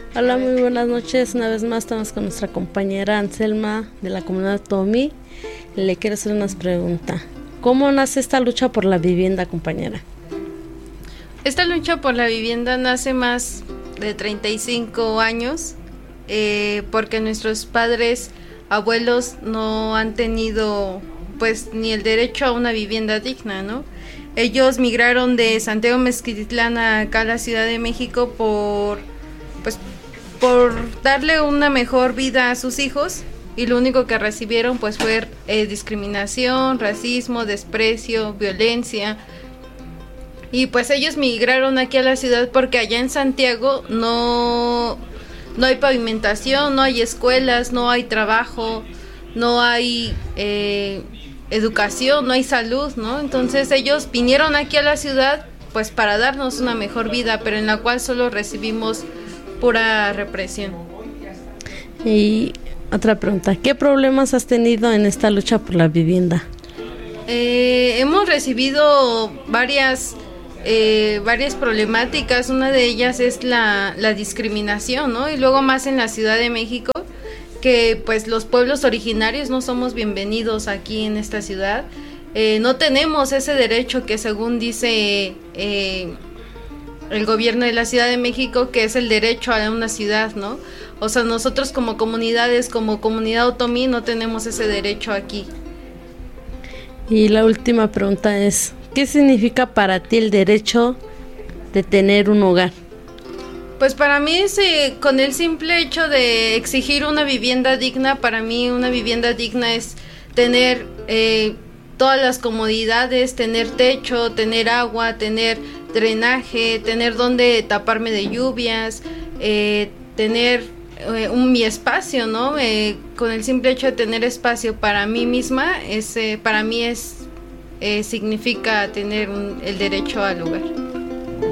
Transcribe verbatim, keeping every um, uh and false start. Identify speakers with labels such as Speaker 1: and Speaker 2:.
Speaker 1: Hola, muy buenas noches. Una vez más estamos con nuestra compañera Anselma de la comunidad Tomi. Le quiero hacer unas preguntas. ¿Cómo nace esta lucha por la vivienda, compañera?
Speaker 2: Esta lucha por la vivienda nace más de treinta y cinco años, eh, porque nuestros padres, abuelos no han tenido pues ni el derecho a una vivienda digna, ¿no? Ellos migraron de Santiago Mezquitlán acá a la Ciudad de México por pues por darle una mejor vida a sus hijos, y lo único que recibieron pues fue eh, discriminación, racismo, desprecio, violencia. Y pues ellos migraron aquí a la ciudad porque allá en Santiago no, no hay pavimentación, no hay escuelas, no hay trabajo, no hay eh, educación, no hay salud, ¿no? Entonces ellos vinieron aquí a la ciudad pues para darnos una mejor vida, pero en la cual solo recibimos pura represión.
Speaker 1: Y otra pregunta, ¿qué problemas has tenido en esta lucha por la vivienda?
Speaker 2: Eh, hemos recibido varias eh, varias problemáticas. Una de ellas es la, la discriminación, ¿no? Y luego más en la Ciudad de México, que pues los pueblos originarios no somos bienvenidos aquí en esta ciudad. Eh, no tenemos ese derecho que según dice eh, el gobierno de la Ciudad de México, que es el derecho a una ciudad, ¿no? O sea, nosotros como comunidades, como comunidad otomí, no tenemos ese derecho aquí.
Speaker 1: Y la última pregunta es, ¿qué significa para ti el derecho de tener un hogar?
Speaker 2: Pues para mí, ese, con el simple hecho de exigir una vivienda digna, para mí una vivienda digna es tener eh, todas las comodidades, tener techo, tener agua, tener drenaje, tener donde taparme de lluvias, eh, tener eh, un, mi espacio, ¿no? Eh, con el simple hecho de tener espacio para mí misma, es, eh, para mí es eh, significa tener un, el derecho al lugar.